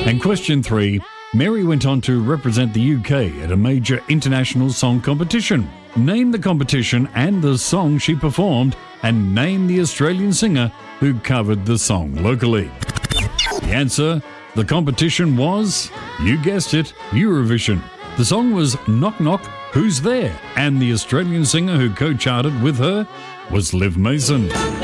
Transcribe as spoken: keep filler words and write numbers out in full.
And question three, Mary went on to represent the U K at a major international song competition. Name the competition and the song she performed, and name the Australian singer who covered the song locally. The answer, the competition was, you guessed it, Eurovision. The song was Knock Knock, Who's There? And the Australian singer who co-charted with her was Liv Mason.